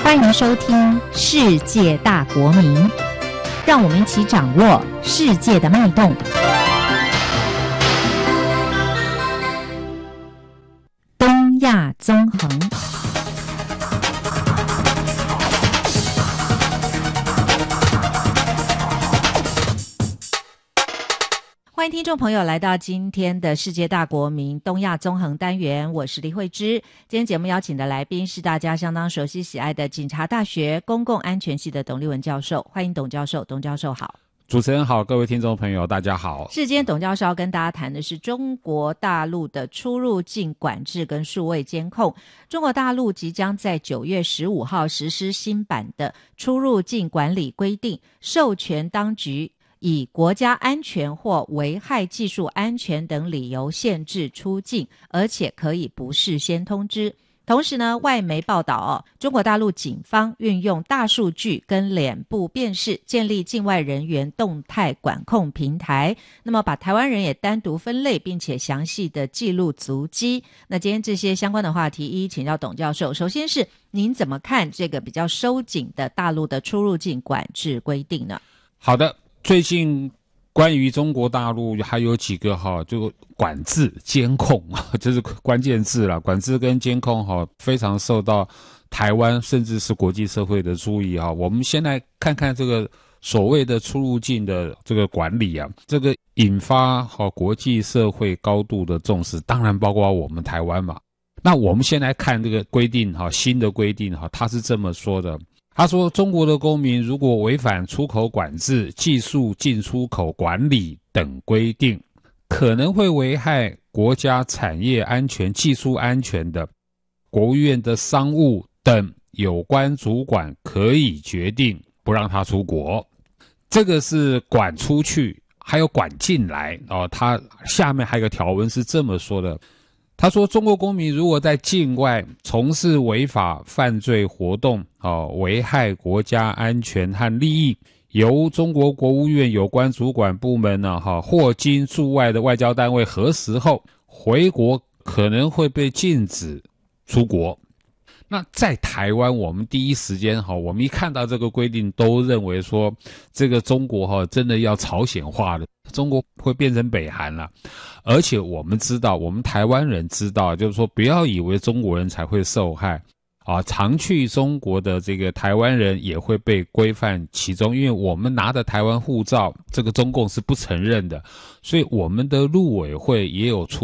欢迎收听《世界大国民》，让我们一起掌握世界的脉动。东亚纵横。欢迎听众朋友来到今天的世界大国民东亚纵横单元，我是李慧芝。今天节目邀请的来宾是大家相当熟悉喜爱的警察大学公共安全系的董立文教授，欢迎董教授。董教授好。 主持人好，各位听众朋友大家好。 今天董教授要跟大家谈的是中国大陆的出入境管制跟数位监控。中国大陆即将在9月15号实施新版的出入境管理规定，授权当局以国家安全或危害技术安全等理由限制出境，而且可以不事先通知。同时呢，外媒报道中国大陆警方运用大数据跟脸部辨识建立境外人员动态管控平台，那么把台湾人也单独分类，并且详细的记录足迹。那今天这些相关的话题一一请教董教授。首先是您怎么看这个比较收紧的大陆的出入境管制规定呢？ 好的，最近关于中国大陆还有几个就管制监控，这是关键字啦。管制跟监控非常受到台湾甚至是国际社会的注意。我们先来看看这个所谓的出入境的这个管理啊，这个引发国际社会高度的重视，当然包括我们台湾嘛。那我们先来看这个规定，新的规定，它是这么说的。他说，中国的公民如果违反出口管制、技术进出口管理等规定，可能会危害国家产业安全、技术安全的，国务院的商务等有关主管可以决定不让他出国。这个是管出去，还有管进来。他下面还有个条文是这么说的。他说，中国公民如果在境外从事违法犯罪活动，危害国家安全和利益，由中国国务院有关主管部门或经驻外的外交单位核实后，回国可能会被禁止出国。那在台湾，我们第一时间我们一看到这个规定，都认为说这个中国真的要朝鲜化了，中国会变成北韩了。而且我们知道，我们台湾人知道，就是说不要以为中国人才会受害常去中国的这个台湾人也会被规范其中，因为我们拿的台湾护照，这个中共是不承认的，所以我们的陆委会也有出